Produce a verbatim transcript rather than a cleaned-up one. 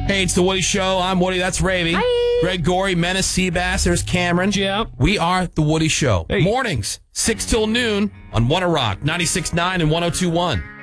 Hey, it's the Woody Show. I'm Woody. That's Ravy. Hi. Greg Gorey, Menace Seabass. There's Cameron. Yeah. We are the Woody Show. Hey. Mornings, six till noon on One Rock, ninety-six point nine and one oh two point one.